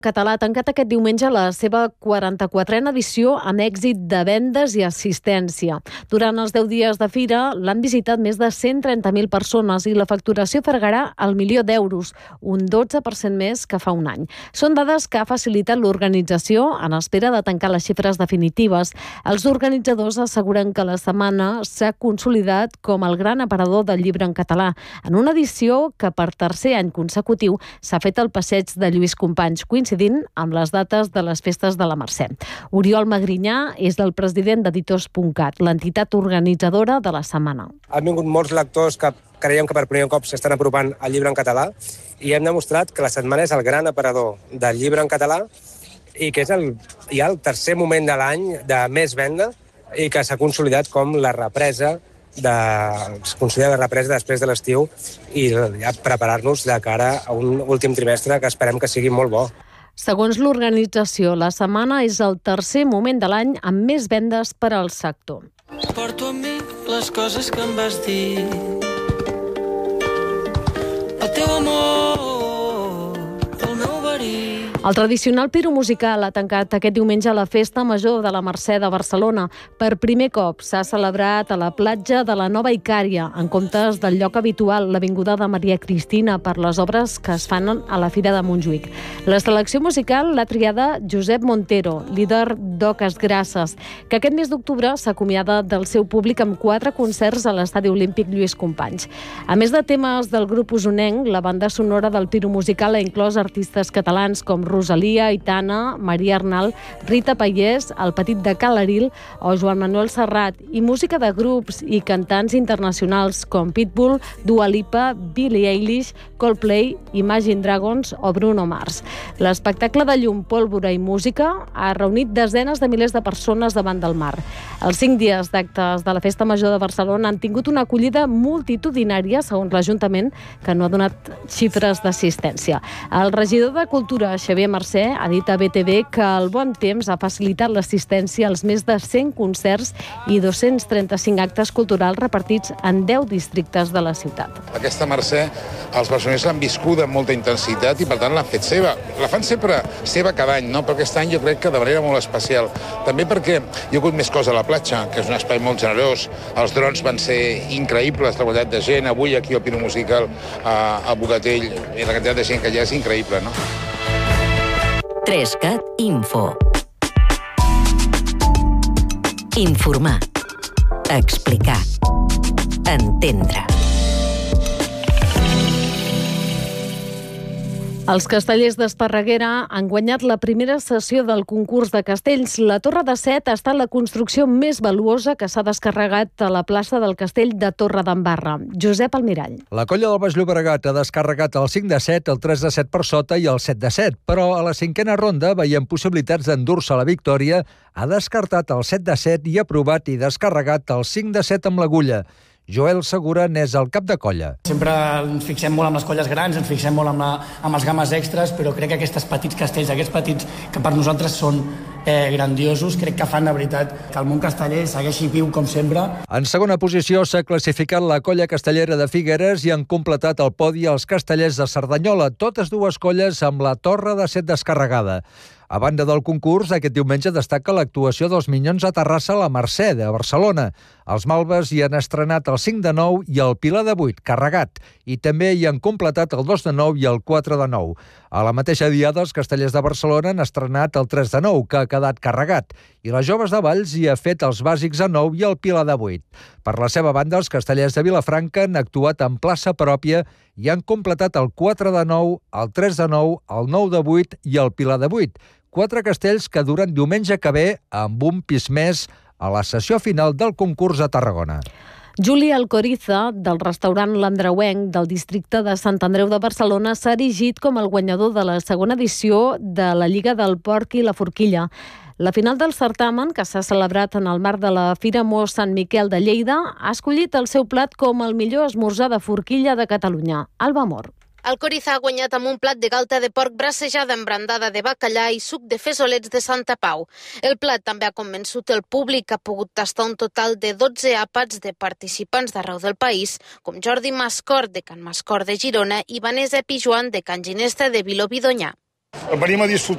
Català ha tancat aquest diumenge la seva 44a edició amb èxit de vendes i assistència. Durant els 10 dies de fira l'han visitat més de 130.000 persones i la facturació fregarà el €1.000.000, un 12% més que fa un any. Són dades que ha facilitat l'organització en espera de tancar les xifres definitives. Els organitzadors asseguren que la setmana s'ha consolidat com el gran aparador del llibre en català, en una edició que per tercer any consecutiu s'ha fet al passeig de Lluís Companys, coincidint amb les dates de les festes de la Mercè. Oriol Magrinyà és el president d'Editors.cat, l'entitat organitzadora de la setmana. Han vingut molts lectors que creiem que per primer cop s'estan apropant al llibre en català i hem demostrat que la setmana és el gran aparador del llibre en català i que és ja el tercer moment de l'any de més venda i que s'ha consolidat com la represa després de l'estiu i ja preparar-nos de cara a un últim trimestre que esperem que sigui molt bo. Segons l'organització, la setmana és el tercer moment de l'any amb més vendes per al sector. Porto amb mi les coses que em vas dir. El teu amor, el meu verí. El tradicional Piro Musical ha tancat aquest diumenge la Festa Major de la Mercè de Barcelona. Per primer cop s'ha celebrat a la platja de la Nova Icària, en comptes del lloc habitual, l'Avinguda de Maria Cristina, per les obres que es fan a la Fira de Montjuïc. La selecció musical l'ha triada Josep Montero, líder d'Oques Grasses, que aquest mes d'octubre s'acomiada del seu públic amb 4 concerts a l'Estadi Olímpic Lluís Companys. A més de temes del grup usonenc, la banda sonora del Piro Musical ha inclòs artistes catalans com Rosalia, Aitana, Maria Arnal, Rita Pallés, el Petit de Calaril o Joan Manuel Serrat, i música de grups i cantants internacionals com Pitbull, Dua Lipa, Billie Eilish, Coldplay, Imagine Dragons o Bruno Mars. L'espectacle de llum, pólvora i música ha reunit desenes de milers de persones davant del mar. Els 5 dies d'actes de la Festa Major de Barcelona han tingut una acollida multitudinària, segons l'Ajuntament, que no ha donat xifres d'assistència. El regidor de Cultura, Xavier Mercè, ha dit a BTV que el bon temps ha facilitat l'assistència als més de 100 concerts i 235 actes culturals repartits en 10 districtes de la ciutat. Aquesta Mercè, els barcelonins l'han viscuda amb molta intensitat i per tant l'han fet seva. La fan sempre seva cada any, no? Però aquest any jo crec que de manera molt especial. També perquè hi ha hagut més cosa a la platja, que és un espai molt generós. Els drons van ser increïbles, la quantitat de gent. Avui aquí al Piro Musical a Bogatell, i la quantitat de gent que hi ha és increïble, no? 3cat Info. Informar. Explicar. Entendre. Els castellers d'Esparreguera han guanyat la primera sessió del concurs de castells. La Torre de Set ha estat la construcció més valuosa que s'ha descarregat a la plaça del castell de Torredembarra. Josep Almirall. La colla del Baix Llobregat ha descarregat el 5 de 7, el 3 de 7 per sota i el 7 de 7, però a la 5a ronda, veient possibilitats d'endur-se la victòria, ha descartat el 7 de 7 i ha provat i descarregat el 5 de 7 amb l'agulla. Joel Segura n'és el cap de colla. Sempre ens fixem molt amb les colles grans, ens fixem molt amb els games extras, però crec que aquests petits castells, aquests petits que per nosaltres són grandiosos, crec que fan de veritat que el món casteller segueixi viu com sempre. En segona posició s'ha classificat la colla castellera de Figueres i han completat el podi els castellers de Cerdanyola, totes dues colles amb la Torre de Set descarregada. A banda del concurs, aquest diumenge destaca l'actuació dels Minyons a Terrassa a la Mercè de Barcelona. Els Malves hi han estrenat el 5 de 9 i el Pilar de 8, carregat, i també hi han completat el 2 de 9 i el 4 de 9. A la mateixa diada, els castellers de Barcelona han estrenat el 3 de 9, que ha quedat carregat, i les Joves de Valls hi ha fet els bàsics a 9 i el Pilar de 8. Per la seva banda, els castellers de Vilafranca han actuat en plaça pròpia i han completat el 4 de 9, el 3 de 9, el 9 de 8 i el Pilar de 8. 4 castells que duren diumenge que ve amb un pis més a la sessió final del concurs a Tarragona. Juli Alcoriza, del restaurant L'Andreuenc del districte de Sant Andreu de Barcelona, s'ha erigit com el guanyador de la segona edició de la Lliga del Porc i la Forquilla. La final del certamen, que s'ha celebrat en el marc de la Fira Mos Sant Miquel de Lleida, ha escollit el seu plat com el millor esmorzar de forquilla de Catalunya. Alba Mor. Alcoriza ha guanyat amb un plat de galta de porc brassejada amb brandada de bacallà i suc de fesolets de Santa Pau. El plat també ha convençut el públic, que ha pogut tastar un total de 12 àpats de participants d'arreu del país, com Jordi Mascort, de Can Mascort de Girona, i Vanessa Pijuan, de Can Ginesta de Vilobí d'Onyar. Venim a disfrutar